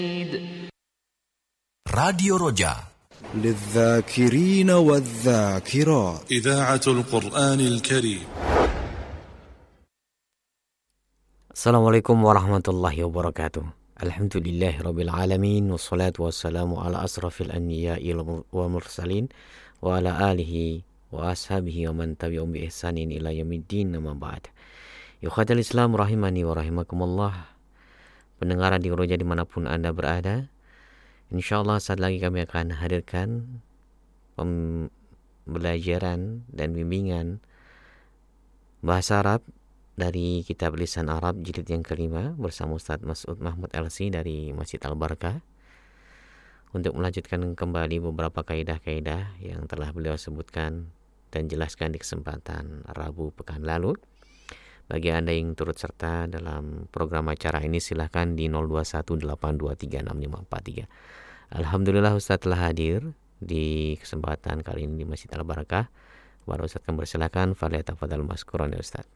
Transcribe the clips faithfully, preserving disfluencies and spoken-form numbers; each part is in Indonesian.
راديو رجاء للذاكرين والذاكرات إذاعة القرآن الكريم. Assalamualaikum warahmatullahi wabarakatuh. Alhamdulillahirabbil alamin wassalatu wassalamu ala asrafil anbiya'i wal mursalin wa ala alihi wa ashabihi wa man tabi'ahum bi ihsanin ila yaumiddin, amma ba'd. Ikhwatal Islam rahimani wa rahimakumullah. Pendengar Radio Roja dimanapun Anda berada, insyaallah saat lagi kami akan hadirkan pembelajaran dan bimbingan bahasa Arab dari kitab Lisan Arab jilid yang kelima bersama Ustaz Mas'ud Mahmud L C dari Masjid Al-Barakah untuk melanjutkan kembali beberapa kaidah-kaidah yang telah beliau sebutkan dan jelaskan di kesempatan Rabu pekan lalu. Bagi Anda yang turut serta dalam program acara ini, silahkan di nol dua satu delapan dua tiga enam lima empat tiga. Alhamdulillah Ustaz telah hadir di kesempatan kali ini di Masjid Al-Barakah. Kepada Ustaz kami persilakan, falyatafadhal maskuran ya Ustaz.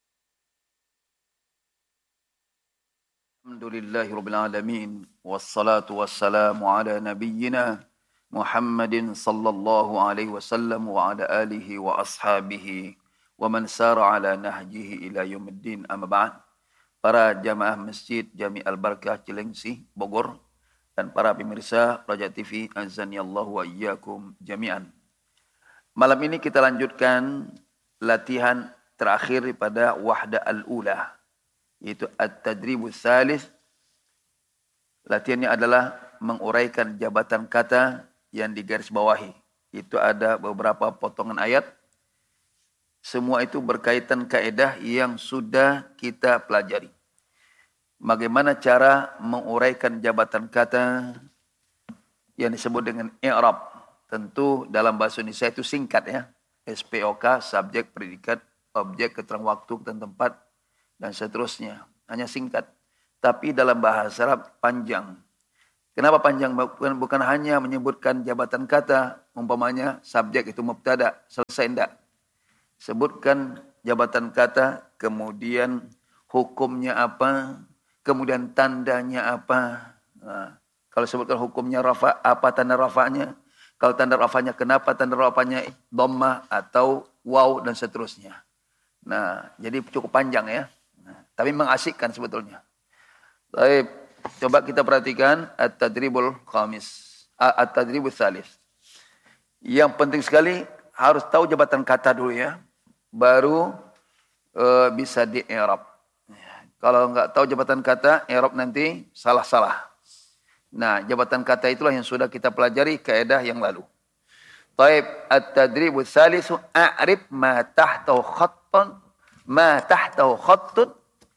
Alhamdulillahirabbil alamin wassalatu wassalamu ala nabiyyina Muhammadin sallallahu alaihi wasallam wa ala alihi wa ashabihi wa man sara ala nahjihi ila yaumiddin, amma ba'd. Para jamaah Masjid Jami Al-Barakah Cilengsi Bogor dan para pemirsa Raja T V, azanillahu wa iyyakum jami'an. Malam ini kita lanjutkan latihan terakhir pada wahda al-ula, yaitu at-tadribus salis. Latihannya adalah menguraikan jabatan kata yang digarisbawahi. Itu ada beberapa potongan ayat. Semua itu berkaitan kaidah yang sudah kita pelajari. Bagaimana cara menguraikan jabatan kata yang disebut dengan i'rab. Tentu dalam bahasa Indonesia itu singkat ya. S P O K, subjek, predikat, objek, keterangan waktu dan tempat, dan seterusnya. Hanya singkat. Tapi dalam bahasa Arab panjang. Kenapa panjang? Bukan, bukan hanya menyebutkan jabatan kata, umpamanya subjek itu mubtada, selesai enggak. Sebutkan jabatan kata, kemudian hukumnya apa, kemudian tandanya apa. Nah, kalau sebutkan hukumnya rafa, apa tanda rafanya? Kalau tanda rafanya kenapa tanda rafanya dhammah atau waw dan seterusnya. Nah, jadi cukup panjang ya. Nah, tapi mengasyikkan sebetulnya. Baik, coba kita perhatikan at-tadribul khamis, at-tadribul salis. Yang penting sekali harus tahu jabatan kata dulu ya. Baru uh, bisa di-i'rab. Kalau enggak tahu jabatan kata, i'rab nanti salah-salah. Nah, jabatan kata itulah yang sudah kita pelajari kaidah yang lalu. Taib at-tadribus salisu a'rib ma tahtahu khattun ma tahtahu khattun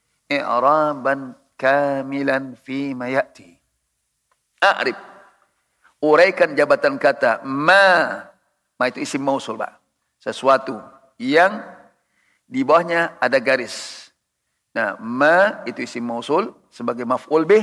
i'raban kamilan fi ma ya'ti. A'rib. Uraikan jabatan kata ma. Ma itu isim mausul, Pak. Sesuatu yang di bawahnya ada garis. Nah, ma itu isim mausul sebagai maf'ul bih.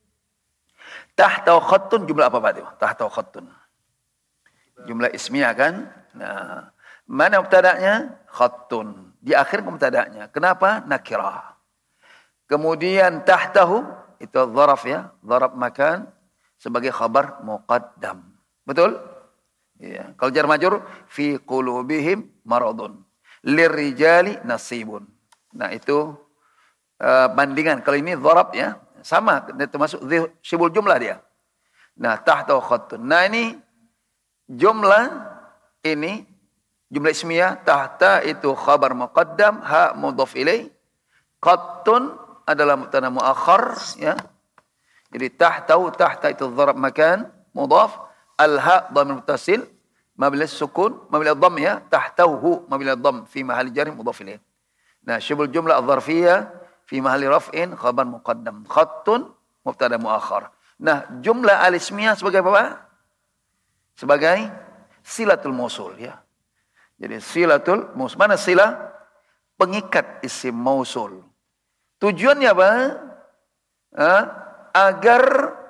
Tahtahu khattun jumlah apa Pak itu? Tahtahu khattun. Jumlah ismiyah kan? Nah, mana mubtada'nya? Khattun. Di akhir mubtada'nya. Kenapa? Nakirah. Kemudian tahtahu itu dharaf ya, dharaf makan sebagai khabar muqaddam. Betul? Ya. Kalau jar majrur fi qulubihim maradun lirrijali nasibun. Nah, itu uh, bandingan. Kalau ini dharaf ya, sama termasuk sibul jumlah dia. Nah, tahta khattun. Nah, ini jumlah ini jumlah ismiyah, tahta itu khabar muqaddam, ha mudhaf ilaih. Khattun adalah mubtada muakhar ya. Jadi tahtahu, tahta itu dharaf makan mudhaf, al-ha dhamir muttasil mabni sukun mabni dhamm ya, tahtahu mabni dhamm fi mahalli jar mudhaf ilaih. Nah, syibul jumlah adh-dharfiyah fi mahalli raf'in khabar muqaddam. Khattun mubtada muakhar. Nah, jumlah al-ismiyah sebagai apa? Sebagai silatul mausul ya. Jadi silatul mausul. Mana sila? Pengikat isim mausul. Tujuannya apa? Ha? Agar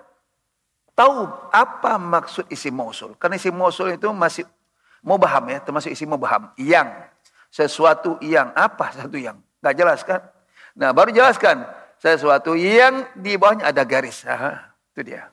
tahu apa maksud isim mausul. Karena isim mausul itu masih mubham ya, termasuk isim mubham. Yang, sesuatu yang, apa satu yang? Enggak jelas kan? Nah, baru jelaskan sesuatu yang di bawahnya ada garis. Aha. Itu dia.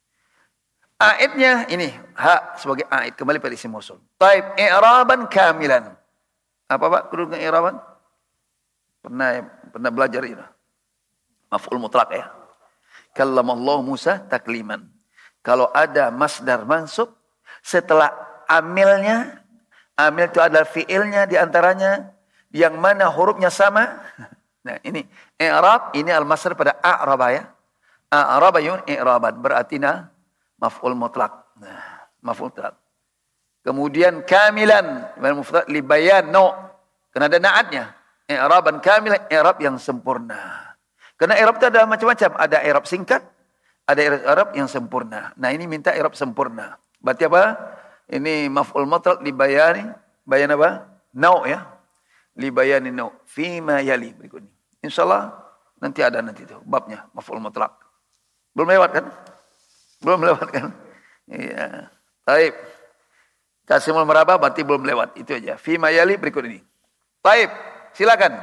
Aidnya ini ha sebagai aid kembali pada isim mausul. Taib i'raban kamilan. Apa Pak kedudukan i'raban? Pernah pernah belajar itu. Maf'ul mutlaq ya. Kallamallahu Musa takliman. Kalau ada masdar mansub setelah amilnya, amil itu adalah fiilnya di antaranya yang mana hurufnya sama. Nah, ini i'rab, ini al-masdar pada a'raba ya. A'raba yun i'raban berarti na maf'ul mutlaq. Nah, maf'ul mutlaq. Kemudian kamilan, mufrad li bayan no. Karena ada na'atnya. I'raban kamilan, i'rab yang sempurna. Karena i'rab itu ada macam-macam, ada i'rab singkat, ada i'rab yang sempurna. Nah, ini minta i'rab sempurna. Berarti apa? Ini maf'ul mutlaq li bayani, bayan apa? No ya. Li bayani no fima yali berikutnya. Insyaallah nanti ada nanti itu babnya maf'ul mutlaq. Belum lewat kan? Belum lewat kan? Iya. Baik. Kasimul meraba berarti belum lewat. Itu aja. Fima yali berikut ini. Baik. Silakan.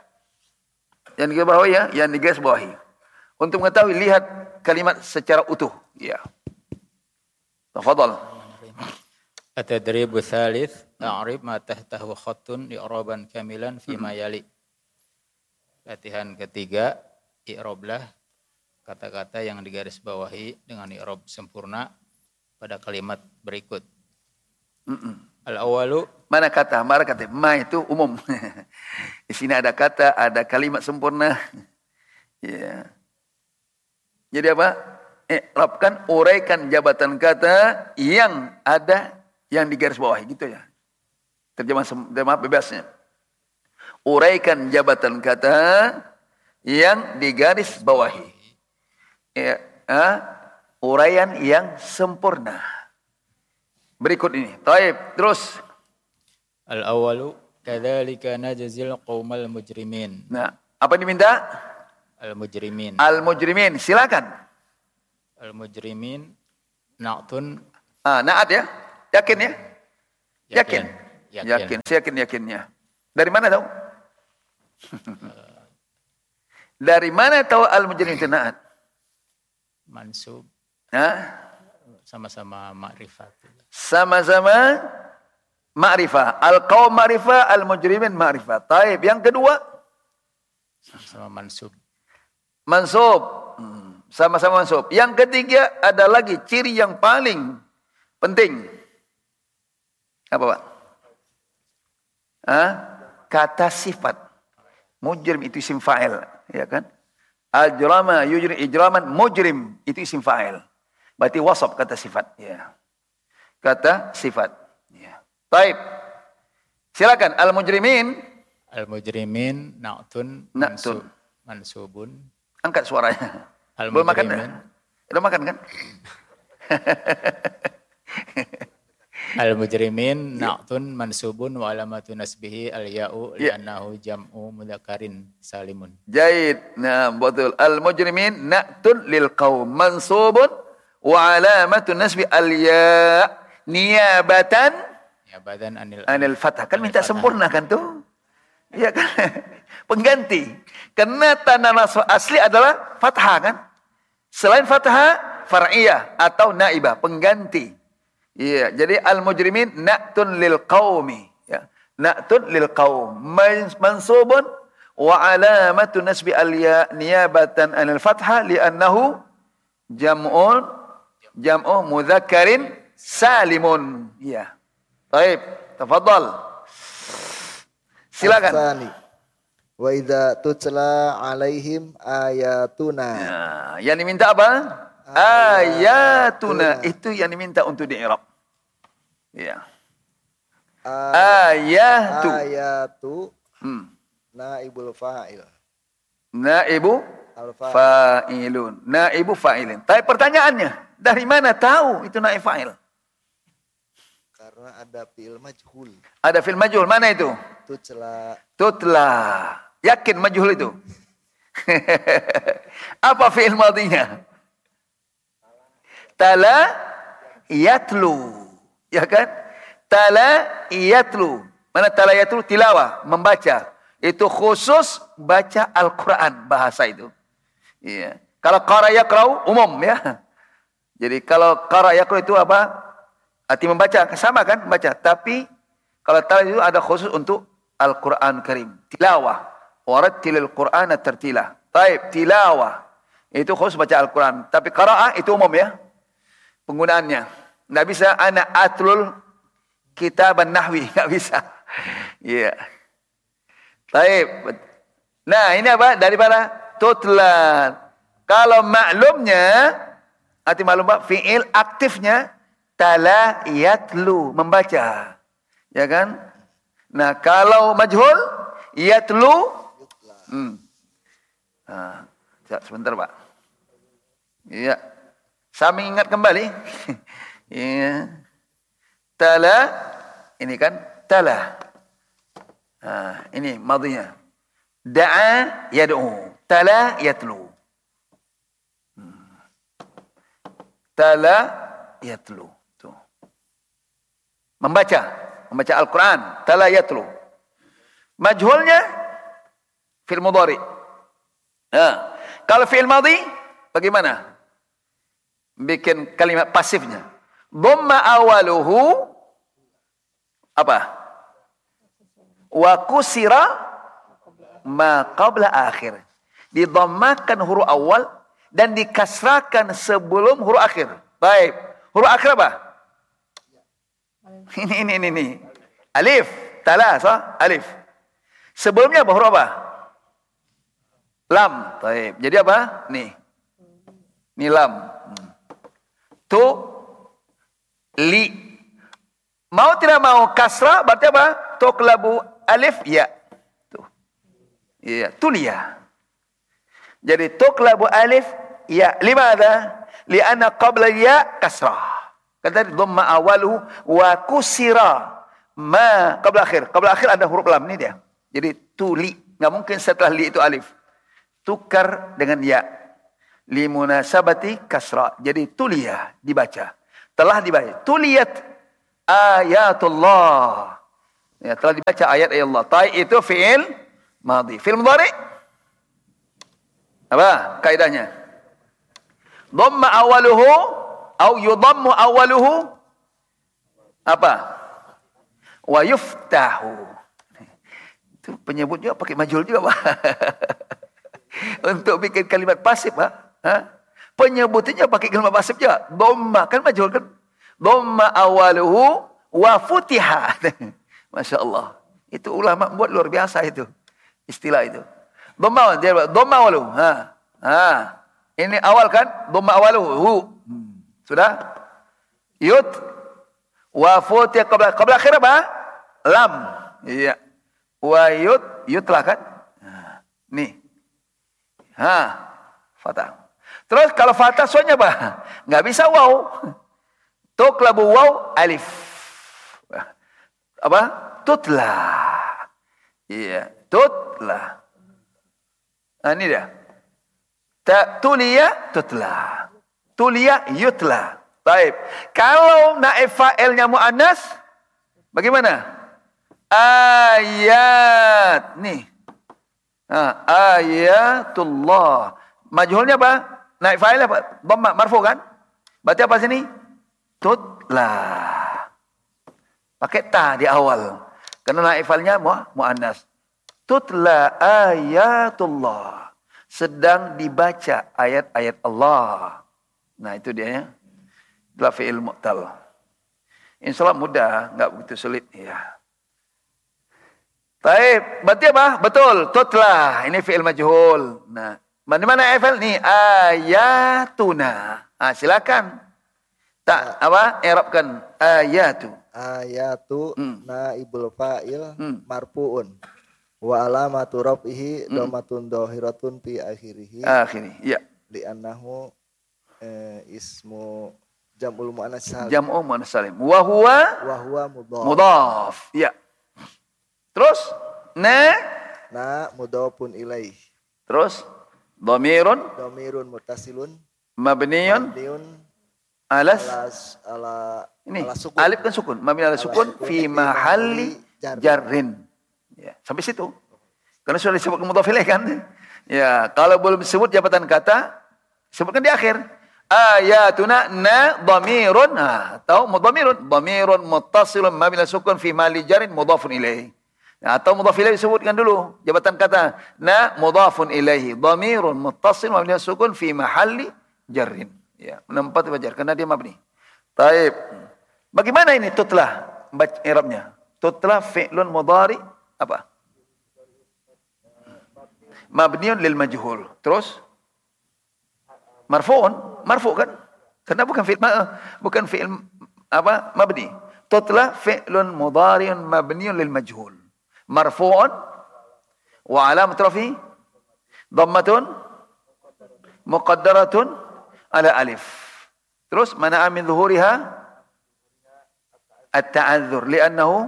Yang digaris bawahi ya, yang digaris bawahi. Untuk mengetahui lihat kalimat secara utuh. Ya. Tafadhal. At-tadribu tsalits a'rib ma tahtahu khattun i'raban kamilan fi ma yali. Latihan ketiga, i'rablah kata-kata yang digaris bawahi dengan i'rab sempurna pada kalimat berikut. Al-awwalu, mana kata? Mana kata? Ma itu umum. Di sini ada kata, ada kalimat sempurna. Ya. Jadi apa? I'rabkan, uraikan jabatan kata yang ada yang digaris bawahi gitu ya. Terjemah terjemah bebasnya. Uraikan jabatan kata yang digaris bawahi. Ya, ah, uraian yang sempurna. Berikut ini. Taib, terus. Al-awwalu kadzalika najzil qaumal mujrimin. Nah, apa diminta? Al-mujrimin. Al-mujrimin, silakan. Al-mujrimin na'tun. Ah, na'at ya? Yakin ya? Yakin. Yakin. Yakin. Saya yakin yakinnya. Dari mana tahu? Dari mana tahu al-mujrimin itu na'at? Mansub. Nah, sama-sama ma'rifat. Sama-sama ma'rifah. Al-qaum ma'rifah, al-mujrimin ma'rifah. Taib. Yang kedua? Sama-sama mansub. Mansub. Hmm. Sama-sama mansub. Yang ketiga ada lagi ciri yang paling penting. Apa Pak? Hah? Kata sifat. Mujrim itu isim fa'il. Ya kan? Ajrama yujri ijraman mujrim. Itu isim fa'il. Berarti wasab kata sifat. Ya. Kata sifat. Ya. Taib. Silakan. Al-mujrimin. Al-mujrimin na'tun Na'tun. mansub, mansubun. Angkat suaranya. Al-mujrimin. Belum makan kan? Belum makan kan? Al-mujrimin na'tun mansubun wa alamatu nasbihi al-ya'u Ya. li'annahu jam'u mudzakarin salimun. Jaid. Nah, betul. Al-mujrimin na'tun lil qaum mansubun wa alamatu nasbi al-ya' niyabatan Ya badan anil anil fathah. Kan anil minta fathah. sempurna kan tuh? Iya kan? Pengganti. Karena tanda nasab asli adalah fathah kan? Selain fathah, far'iyah atau naibah, pengganti. Iya, jadi al-mujrimin na'tun lil qaumi, ya. Na'tun lil qaum mansubun wa alamatu nasbi al-ya niyabatan anil fathah li'annahu jam'un jam'u mudzakkarin salimun. Iya. Baik, tafadhal. Silakan. Asani. Wa idza tutla alaihim ayatuna. Nah, yang diminta apa? Ayatuna. Itu yang diminta untuk di-i'rab. Ya. Ayatu. Ayatu Hmm. naibul fa'il. Naibu Al-fa'il. fa'ilun. Naibu fa'ilin. Tapi pertanyaannya, dari mana tahu itu naib fa'il? Karena ada fi'il majhul. Ada fil majhul, mana itu? Tutla Tutla. Yakin majhul itu? Apa fi'il madinya? Tala yatlu. Ya kan? Tala yatlu. Mana tala yatlu? Tilawah, membaca. Itu khusus baca Al-Quran, bahasa itu. Iya. Kalau qara yaqra'u umum ya. Jadi kalau qara yaqra itu apa? Arti membaca, sama kan membaca. Tapi kalau tala itu ada khusus untuk Al-Quran Karim. Tilawah. Warattilil Qur'ana tartila. Baik, tilawah. Itu khusus baca Al-Quran. Tapi qira'ah itu umum ya. Penggunaannya. Nggak bisa ana atlul kitaban nahwi. Nggak bisa. Iya. Yeah. Baik. Nah ini apa? Daripada tutlan. Kalau maklumnya, arti maklum apa? Fi'il aktifnya tala yatlu, membaca. Ya kan? Nah, kalau majhul yatlu hmm. Nah, sebentar, Pak. Iya. Saya mengingat kembali. Iya. Tala ini kan tala. Nah, ini madhinya. Da'a yad'u, tala yatlu. Hmm. Tala yatlu. Tuh. Membaca, membaca Al-Quran. Tala yatlu. Majhulnya fi'il mudhari. Nah, kalau fi'il madhi bagaimana? Bikin kalimat pasifnya. Dhamma awaluhu apa? Wa kusira ma qabla akhir. Didhammakan huruf awal dan dikasrakan sebelum huruf akhir. Baik. Huruf akhir apa? Ini, ini, ini, ini. Alif. Tala, sah? Alif. Sebelumnya apa? Huruf apa? Lam. Baik. Jadi apa? Nih. Ini lam. Tu. Li. Mau tidak mau kasrah, berarti apa? Tuklabu alif, ya. Tuh. Iya, tulia. Jadi tuklabu alif, ya. Limada? Lianna qabla ya kasrah. Kata dhamma awaluhu wa kusira ma qabla akhir. Qabla akhir ada huruf lam, ini dia. Jadi tuli, enggak mungkin setelah li itu alif. Tukar dengan ya. Limunasabati kasrah. Jadi tulia, dibaca. Telah dibaca. Tuliyat ayatullah. Ya, telah dibaca ayat ayat Allah. Tai itu fi'il madhi. Fi'il mudhari. Apa kaidahnya? Dhamma awaluhu au yudhammu awaluhu apa? Wa yuftahu. Itu penyebut juga pakai majhul juga, Pak. Untuk bikin kalimat pasif, Pak. Ha? Penyebutannya pakai kalimat pasif juga. Dhamma kan majhul kan? Dhamma awaluhu wa futiha. Masya Allah. Itu ulama buat luar biasa itu. Istilah itu. Dhamma, dia dhamma awaluhu. Ha. Ha. Ini awal kan? Dhamma awaluhu. Hmm. Sudah? Yut. Wa futiha qabla, qabla akhir apa? Lam. Iya. Wa yut. Yut lah kan? Ha. Nih. Ha. Fatah. Terus kalau fatah soalnya apa? Nggak bisa waw. Tuklabu waw alif. Apa? Tutla. Iya, tutla. Nah, ini dia. Ta tuliya tutla. Tuliya yutla. Baik. Kalau naib fa'ilnya muannas bagaimana? Ayat. Nih. Nah, ayatullah. Majhulnya apa? Naib fa'il apa? Dhamma marfu kan? Berarti apa sini? Tutla. Pakai ta di awal. Karena naib fa'ilnya mu muannas. Tutla ayatullah. Sedang dibaca ayat-ayat Allah. Nah, itu dia ya. Itulah fi'il mu'tal. Insyaallah mudah, enggak begitu sulit ya. Baik, berarti apa? Betul, tutla. Ini fi'il majhul. Nah, mana mana fa'il nih? Ayatuna. Ah, silakan. Tak apa? I'rabkan ayatu. Ayatu Hmm. naibul fa'il Hmm. marfu'un. Wa alamatu raf'ihi dhammatun dhahiratun fi akhirih. Akhiri, ya. Li'annahu eh, ismu jam'ul muannas salim. Jam'u muannas salim. Wa huwa Wa huwa mudhaf. mudhaf. Ya. Terus na Na mudhafun ilaih. terus dhamirun Dhamirun muttasilun mabniun mabniun alas alas ala ini ala sukun. alif dan sukun, mabni ala Ala sukun sukun fi fi mahalli mahalli jarrin. Ya, sampai situ. Karena sudah disebut mudhaf ilaih kan. Ya, kalau belum disebut jabatan kata, sebutkan di akhir. ayatuna na dhamirun atau mudhamirun dhamirun muttasilun mabni sukun fi mali jarin mudhafun ilaihi. Nah, atau mudhaf ilaihi disebutkan dulu jabatan kata na mudhafun ilaihi dhamirun muttasilun mabni sukun fi mahalli jarrin. Ya, menempati wajar karena dia mabni. Taib. Bagaimana ini tutlah baca i'rabnya? Tutlah fi'lun mudhari apa? Mabniun lil majhul. Terus marfu'un, marfu' kan? Karena bukan fi'il bukan fi'il apa? Mabni. Tutla fi'lun mudhari'un mabniun lil majhul. Marfu'un wa alamat rafi dhammatun muqaddaratun ala alif. Terus mana min zuhuriha at-ta'adzur li'annahu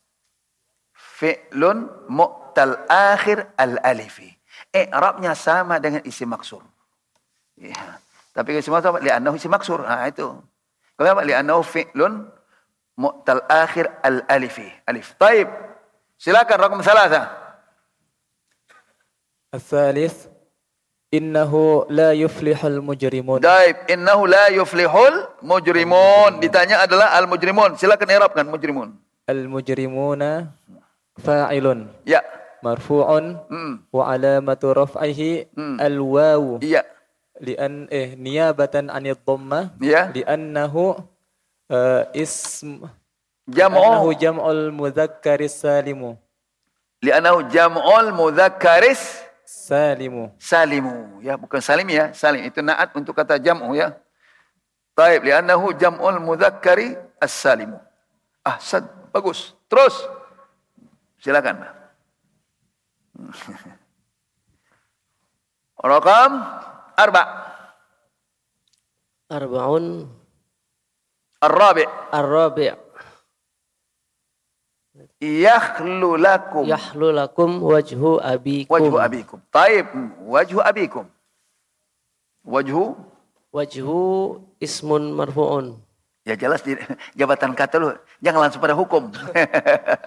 fi'lun mu'tal akhir al-alifi. I'rabnya sama dengan isim maksur. Ya. Tapi isim maksur apa? Li'annahu isim maksur. Nah, itu. Kenapa? Li'annahu fi'lun mu'tal akhir al-alifi. Alif. Taib. Silakan rakam salasa. Al-thalith. Innahu la yuflihul mujrimun. Taib. Innahu la yuflihul mujrimun. Ditanya adalah al-mujrimun. Silakan i'rabkan mujrimun. Al-mujrimuna fa'ilun. Ya. Marfu'un Mm. wa alamatu raf'ihi Mm. al-wawu. Iya. Lian eh niyabatan 'anil dhammah. Ya. Li'annahu uh, ism Jam'u. li'annahu jam'ul mudzakkaris salimu. Li'annahu jam'ul mudzakkaris Salimu. salimu. Ya, bukan salim ya. Salim itu naat untuk kata jam'u ya. Taib. Li'annahu jam'ul mudzakkari as-salimu. Ahsan. Bagus. Terus. Silakan. Rakam arba. Arba'un Ar-rabi. ar-rabi' Yakhlu lakum. yahlu lakum wajhu abikum. Wajhu abikum. Taib. Wajhu abikum. Wajhu. Wajhu ismun marfu'un. Ya jelas di jabatan kata lu. Jangan langsung pada hukum.